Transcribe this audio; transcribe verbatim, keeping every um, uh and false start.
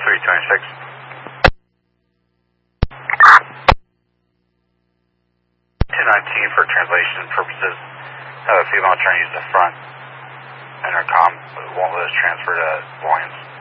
three twenty-six. two nineteen for translation purposes. Have a female trying to use the front intercom, but it won't let us transfer to volumes.